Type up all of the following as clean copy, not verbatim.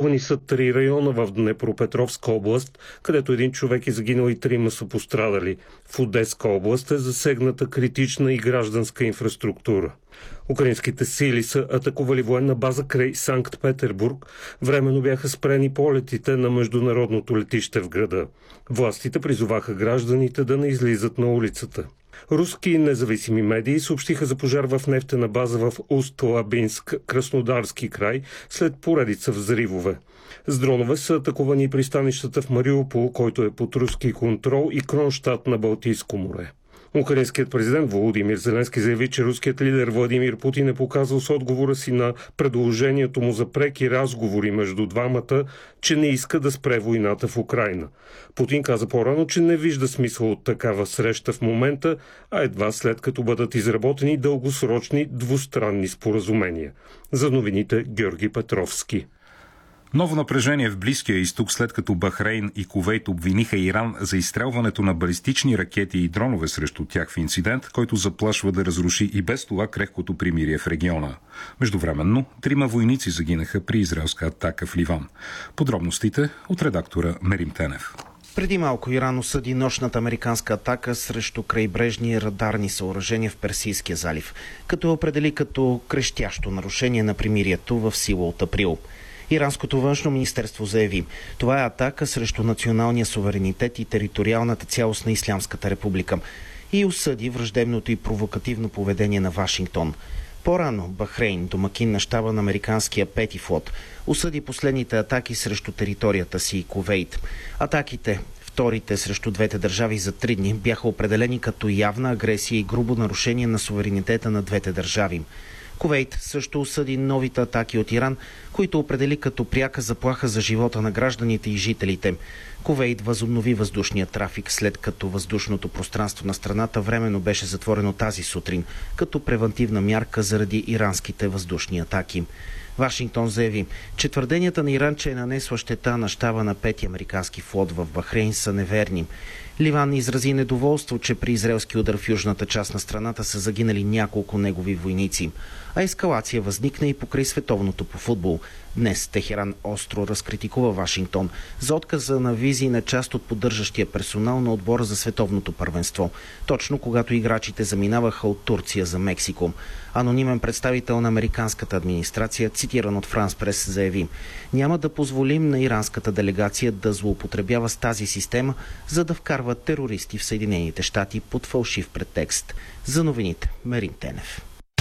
атакувани са 3 района в Днепропетровска област, където 1 човек е загинал и 3 са пострадали. В Одеска област е засегната критична и гражданска инфраструктура. Украинските сили са атакували военна база край Санкт-Петербург. Временно бяха спрени полетите на международното летище в града. Властите призоваха гражданите да не излизат на улицата. Руски независими медии съобщиха за пожар в нефтена база в Уст-Лабинск, Краснодарски край, след поредица взривове. С дронове са атакувани пристанищата в Мариупол, който е под руски контрол, и Кронштадт на Балтийско море. Украинският президент Володимир Зеленски заяви, че руският лидер Владимир Путин е показал с отговора си на предложението му за преки разговори между двамата, че не иска да спре войната в Украйна. Путин каза по-рано, че не вижда смисъл от такава среща в момента, а едва след като бъдат изработени дългосрочни двустранни споразумения. За новините Георги Петровски. Ново напрежение в Близкия изток, след като Бахрейн и Кувейт обвиниха Иран за изстрелването на балистични ракети и дронове срещу тях в инцидент, който заплашва да разруши и без това крехкото примирие в региона. Междувременно, 3 войници загинаха при израелска атака в Ливан. Подробностите от редактора Мерим Тенев. Преди малко Иран осъди нощната американска атака срещу крайбрежни радарни съоръжения в Персийския залив, като определи като крещящо нарушение на примирието в сила от април. Иранското външно министерство заяви: това е атака срещу националния суверенитет и териториалната цялост на Ислямската република, и осъди враждебното и провокативно поведение на Вашингтон. По-рано Бахрейн, домакин на щаба на американския Пети флот, осъди последните атаки срещу територията си и Кувейт. Атаките, вторите срещу двете държави за 3 дни, бяха определени като явна агресия и грубо нарушение на суверенитета на двете държави. Кувейт също осъди новите атаки от Иран, които определи като пряка заплаха за живота на гражданите и жителите. Кувейт възобнови въздушния трафик, след като въздушното пространство на страната временно беше затворено тази сутрин, като превантивна мярка заради иранските въздушни атаки. Вашингтон заяви, че твърденията на Иран, че е нанесла щета на щаба на 5-ти американски флот в Бахрейн, са неверни. Ливан изрази недоволство, че при израелски удар в южната част на страната са загинали няколко негови войници. А ескалация възникна и покрай световното по футбол. Днес Техеран остро разкритикува Вашингтон за отказа на визи на част от поддържащия персонал на отбора за световното първенство, точно когато играчите заминаваха от Турция за Мексико. Анонимен представител на американската администрация, цитиран от Франс Прес, заяви: няма да позволим на иранската делегация да злоупотребява с тази система, за да вкарва терористи в Съединените щати под фалшив претекст. За новините Мерим Тенев.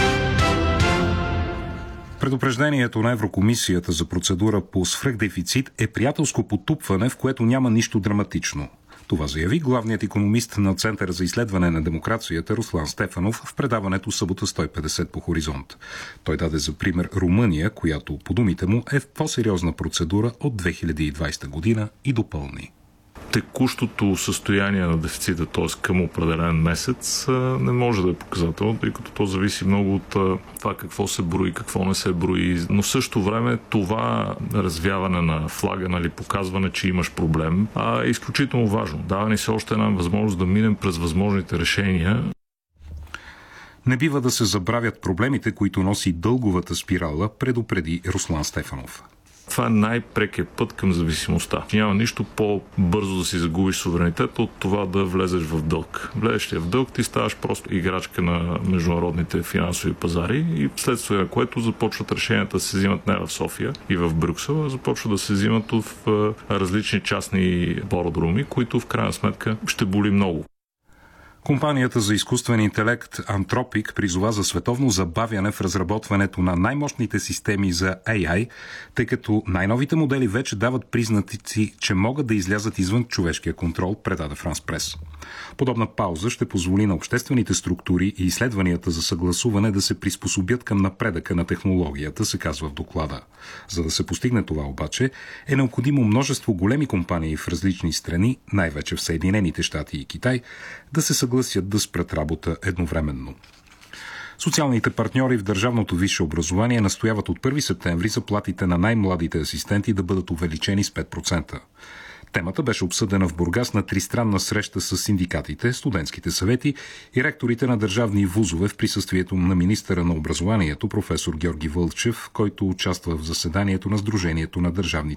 Предупреждението на Еврокомисията за процедура по свръхдефицит е приятелско потупване, в което няма нищо драматично. Това заяви главният икономист на Центъра за изследване на демокрацията Руслан Стефанов в предаването Събота 150 по Хоризонт. Той даде за пример Румъния, която, по думите му, е в по-сериозна процедура от 2020 година, и допълни: текущото състояние на дефицита, т.е. към определен месец, не може да е показателно, тъй като то зависи много от това какво се брои, какво не се брои. Но в същото време това развяване на флага, нали, показване, че имаш проблем, е изключително важно. Дава ни се още една възможност да минем през възможните решения. Не бива да се забравят проблемите, които носи дълговата спирала, предупреди Руслан Стефанов. Това е най-прекият път към зависимостта. Няма нищо по-бързо да си загубиш суверенитет от това да влезеш в дълг. Влезеш ли в дълг, ти ставаш просто играчка на международните финансови пазари, и вследствие на което започват решенията да се взимат не в София и в Брюксел, а започват да се взимат в различни частни бордруми, които в крайна сметка ще боли много. Компанията за изкуствен интелект Anthropic призова за световно забавяне в разработването на най-мощните системи за AI, тъй като най-новите модели вече дават признаци, че могат да излязат извън човешкия контрол, предаде Франс Прес. Подобна пауза ще позволи на обществените структури и изследванията за съгласуване да се приспособят към напредъка на технологията, се казва в доклада. За да се постигне това обаче, е необходимо множество големи компании в различни страни, най-вече в Съединените щати и Китай, да се съгласят да спрат работа едновременно. Социалните партньори в държавното висше образование настояват от 1 септември заплатите на най-младите асистенти да бъдат увеличени с 5%. Темата беше обсъдена в Бургас на тристранна среща с синдикатите, студентските съвети и ректорите на държавни вузове в присъствието на министъра на образованието професор Георги Вълчев, който участва в заседанието на Сдружението на държавните